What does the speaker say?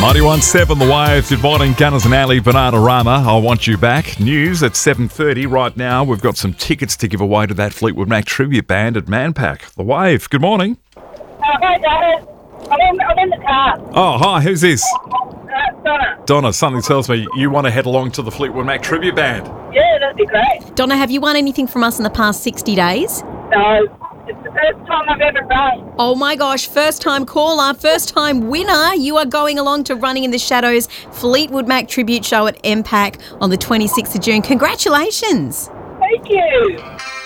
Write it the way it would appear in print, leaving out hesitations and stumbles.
91.7 The Wave. Good morning, Gunners and Ali, Bananarama. I want you back. News at 7:30 right now. We've got some tickets to give away to that Fleetwood Mac tribute band at Manpack. The Wave. Good morning. Hi, Dad. I'm in the car. Oh, hi. Who's this? Donna. Donna, something tells me you want to head along to the Fleetwood Mac tribute band. Yeah, that'd be great. Donna, have you won anything from us in the past 60 days? No, it's the first time I've ever run. Oh my gosh, first time caller, first time winner. You are going along to Running in the Shadows Fleetwood Mac tribute show at MPAC on the 26th of June. Congratulations. Thank you.